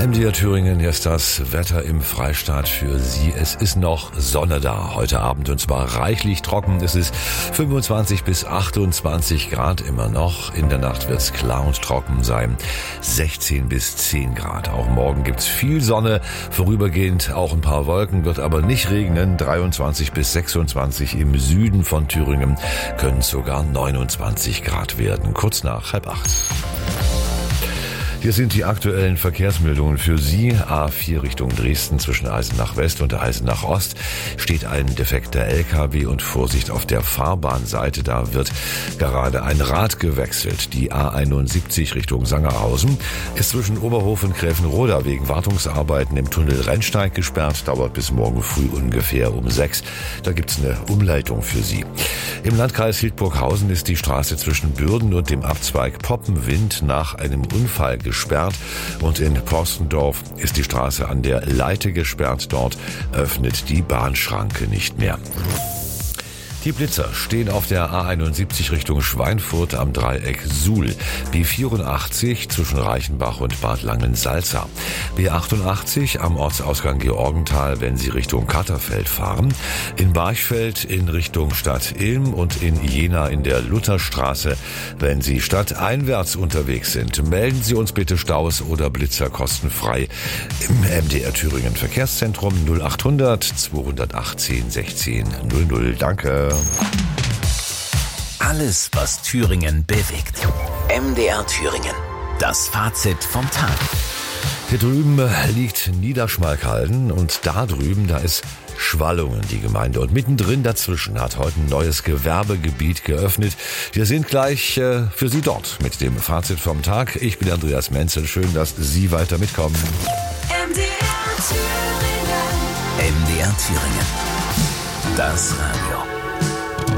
MDR Thüringen, ist das Wetter im Freistaat für Sie. Es ist noch Sonne da heute Abend und zwar reichlich trocken. Es ist 25 bis 28 Grad immer noch. In der Nacht wird es klar und trocken sein. 16 bis 10 Grad. Auch morgen gibt's viel Sonne. Vorübergehend auch ein paar Wolken, wird aber nicht regnen. 23 bis 26 im Süden von Thüringen, können sogar 29 Grad werden. Kurz nach 7:30. Hier sind die aktuellen Verkehrsmeldungen für Sie. A4 Richtung Dresden zwischen Eisenach West und Eisenach Ost steht ein defekter LKW und Vorsicht auf der Fahrbahnseite. Da wird gerade ein Rad gewechselt. Die A71 Richtung Sangerhausen ist zwischen Oberhof und Gräfenroda wegen Wartungsarbeiten im Tunnel Rennsteig gesperrt. Dauert bis morgen früh ungefähr um 6. Da gibt's eine Umleitung für Sie. Im Landkreis Hildburghausen ist die Straße zwischen Bürden und dem Abzweig Poppenwind nach einem Unfall gesperrt und in Porstendorf ist die Straße an der Leite gesperrt. Dort öffnet die Bahnschranke nicht mehr. Die Blitzer stehen auf der A71 Richtung Schweinfurt am Dreieck Suhl, B84 zwischen Reichenbach und Bad Langensalza, B88 am Ortsausgang Georgenthal, wenn Sie Richtung Katterfeld fahren, in Barchfeld in Richtung Stadt Ilm und in Jena in der Lutherstraße, wenn Sie stadteinwärts unterwegs sind. Melden Sie uns bitte Staus oder Blitzer kostenfrei im MDR Thüringen Verkehrszentrum 0800 218 16 00. Danke. Alles, was Thüringen bewegt. MDR Thüringen. Das Fazit vom Tag. Hier drüben liegt Niederschmalkalden und da drüben, da ist Schwallungen, die Gemeinde. Und mittendrin dazwischen hat heute ein neues Gewerbegebiet geöffnet. Wir sind gleich für Sie dort mit dem Fazit vom Tag. Ich bin Andreas Menzel. Schön, dass Sie weiter mitkommen. MDR Thüringen. MDR Thüringen. Das Radio.